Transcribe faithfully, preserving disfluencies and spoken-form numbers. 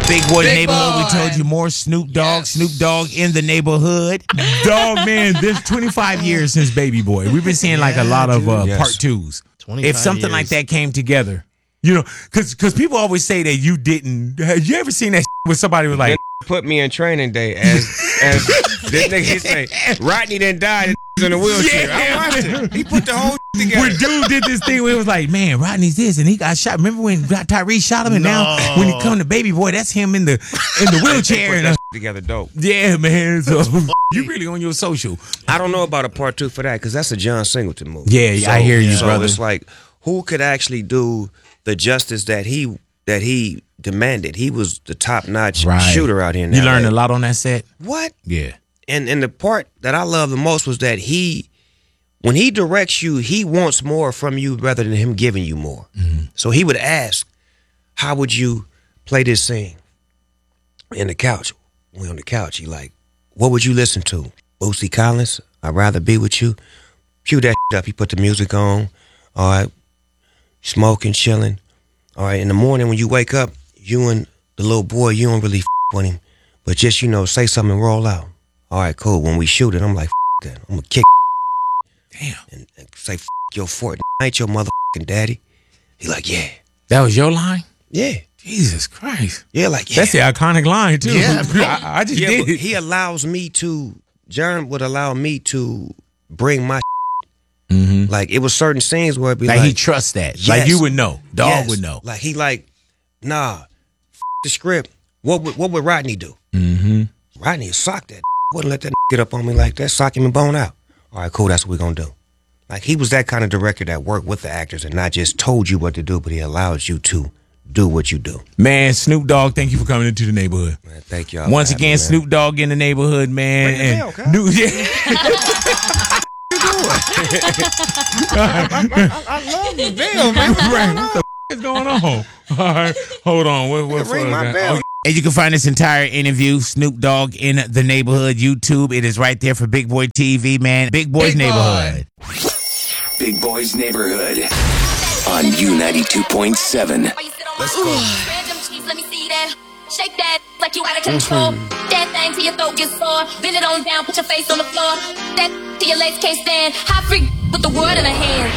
Big Boy Big Neighborhood. Boy. We told you more Snoop Dogg. Yes. Snoop Dogg in the neighborhood. Dog, man, there's twenty-five years since Baby Boy. We've been seeing like a lot of uh, Yes. part twos. twenty-five If something years. like that came together, you know, because because people always say that you didn't. Have you ever seen that where somebody was like, Then put me in training day as as this nigga he say Rodney didn't die. This in a wheelchair. Yeah. I watched it. He put the whole together. when dude did this thing where it was like, man, Rodney's this and he got shot. Remember when Tyrese shot him? And now No. when he come to Baby Boy, that's him in the in the They wheelchair. put And, that uh, together dope. yeah, man. So you really on your social. I don't know about a part two for that because that's a John Singleton movie. Yeah, I hear you, so brother. it's like who could actually do the justice that he that he demanded? He was the top notch Right. shooter out here. In You L A. learned a lot on that set. What? Yeah. And and the part that I love the most was that he, when he directs you, he wants more from you rather than him giving you more. Mm-hmm. So he would ask, "How would you play this scene?" In the couch, we on the couch. He like, "What would you listen to?" Bootsy Collins. I'd rather be with you. Cue that up. He put the music on. All right, smoking, chilling. All right. In the morning when you wake up, you and the little boy, you don't really f- with him, but just you know, say something and roll out. All right, cool. When we shoot it, I'm like, f- that. I'm gonna kick Damn. and, and say, f- your Fortnite, ain't your motherfucking daddy. He like, yeah, That was your line? yeah, Jesus Christ. yeah, like, yeah. That's the iconic line, too. Yeah. I, I just yeah, did but it. he allows me to. John would allow me to bring my. Mm-hmm. Like it was certain scenes where it'd be Like, like, he trusts that. Yes. Like you would know. Dog yes. would know. Like he like, nah, f- the script. What would what would Rodney do? Mm-hmm. Rodney would sock that. Wouldn't let that get up on me like that. Sock him and bone out. All right, cool. That's what we're gonna do. Like he was that kind of director that worked with the actors and not just told you what to do, but he allowed you to do what you do. Man, Snoop Dogg, thank you for coming into the neighborhood. Man, thank y'all. Once for having again, me, man. Snoop Dogg in the neighborhood, man. Ring the and bell, cuz. New, yeah. I love the bell, man. Right, what the f- is going on? All right, hold on. What, what Ring my fuck? bell. Oh, and you can find this entire interview, Snoop Dogg in the neighborhood, YouTube. It is right there for Big Boy T V, man. Big Boy's Big Boy. neighborhood. Big Boy's Neighborhood on U ninety-two point seven. Let's go. Random cheese, let me see that. Shake that like you out of control. That thing till your throat gets sore. Bend it on down, put your face on the floor. That till your legs can't stand. Hot freak with the world in her hand.